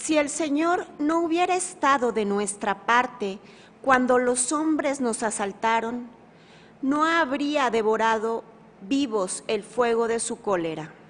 Si el Señor no hubiera estado de nuestra parte cuando los hombres nos asaltaron, no habría devorado vivos el fuego de su cólera.